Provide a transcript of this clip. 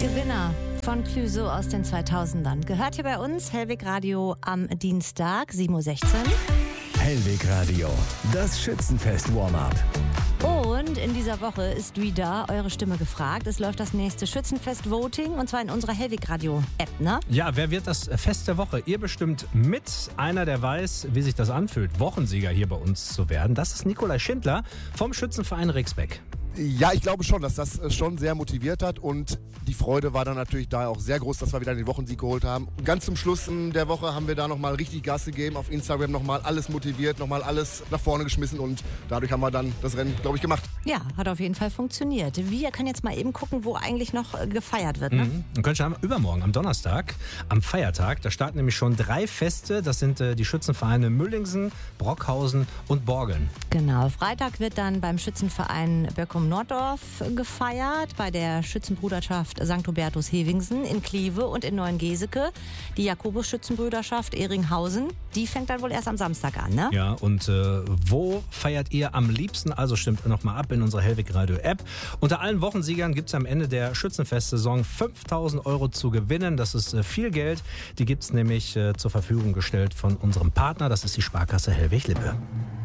Gewinner von Clüso aus den 2000ern. Gehört hier bei uns, Hellweg Radio am Dienstag, 7.16 Uhr. Hellweg Radio, das Schützenfest-Warm-up. Und in dieser Woche ist wieder eure Stimme gefragt. Es läuft das nächste Schützenfest-Voting und zwar in unserer Hellweg Radio-App, ne? Ja, wer wird das Fest der Woche? Ihr bestimmt mit. Einer, der weiß, wie sich das anfühlt, Wochensieger hier bei uns zu werden. Das ist Nikolai Schindler vom Schützenverein Rixbeck. Ja, ich glaube schon, dass das schon sehr motiviert hat und die Freude war dann natürlich da auch sehr groß, dass wir wieder den Wochensieg geholt haben. Ganz zum Schluss der Woche haben wir da nochmal richtig Gas gegeben, auf Instagram nochmal alles motiviert, nochmal alles nach vorne geschmissen und dadurch haben wir dann das Rennen, glaube ich, gemacht. Ja, hat auf jeden Fall funktioniert. Wir können jetzt mal eben gucken, wo eigentlich noch gefeiert wird, ne? Und könnt ihr übermorgen, am Donnerstag, am Feiertag, da starten nämlich schon 3 Feste. Das sind die Schützenvereine Müllingsen, Brockhausen und Borgeln. Genau, Freitag wird dann beim Schützenverein Böckum-Norddorf gefeiert, bei der Schützenbruderschaft St. Hubertus Hevingsen in Kleve und in Neuengeseke. Die Jakobus-Schützenbrüderschaft Ehringhausen, die fängt dann wohl erst am Samstag an, ne? Ja, und wo feiert ihr am liebsten? Also stimmt nochmal ab in unserer Hellweg Radio App. Unter allen Wochensiegern gibt es am Ende der Schützenfest-Saison 5.000 Euro zu gewinnen. Das ist viel Geld. Die gibt es nämlich zur Verfügung gestellt von unserem Partner. Das ist die Sparkasse Hellweg-Lippe.